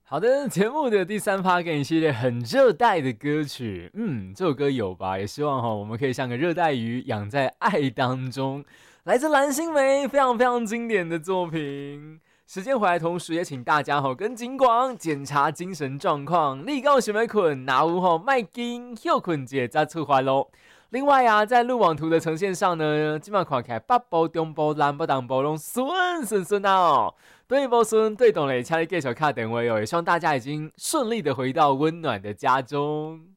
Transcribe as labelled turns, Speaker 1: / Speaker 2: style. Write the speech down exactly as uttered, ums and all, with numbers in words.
Speaker 1: 好的，节目的第三趴给你系列很热带的歌曲，嗯，这首歌有吧？也希望哈，我们可以像个热带鱼，养在爱当中。来自蓝心湄，非常非常经典的作品。时间回来，同时也请大家哈跟警广检查精神状况，立告想要困，哪有吼卖紧休困者再出发咯。另外啊，在路网图的呈现上呢，基本上看起来北部、中部、南部、东部拢顺顺顺啊哦。对不顺对懂嘞，请你继续卡电话哦，也希望大家已经顺利的回到温暖的家中。